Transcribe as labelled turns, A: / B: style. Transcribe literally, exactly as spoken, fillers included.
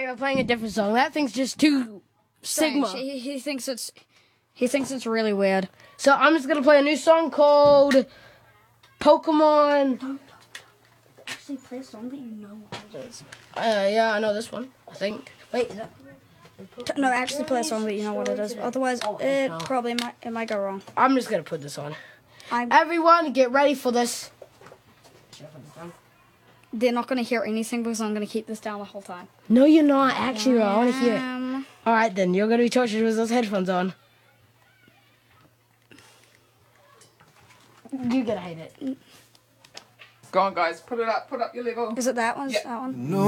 A: Alright, we're playing a different song. That thing's just too Sigma.
B: He, he thinks it's he thinks it's really weird.
A: So I'm just gonna play a new song called Pokemon.
C: Actually, play a song that you know what it is.
A: Uh, yeah, I know this one. I think. Wait, is that?
B: No, actually play a song that you know what it is. Otherwise, it probably might it might go wrong.
A: I'm just gonna put this on.
B: I'm,
A: Everyone, get ready for this.
B: they're not going to hear anything because I'm going to keep this down the whole time.
A: No, you're not. Actually, I want to hear it.
B: Um,
A: All right, then you're gonna be tortured with those headphones on. You're gonna hate it.
D: Go on, guys. Put it up. Put up your Lego.
B: Is it that one?
D: Yeah.
B: That one?
E: No.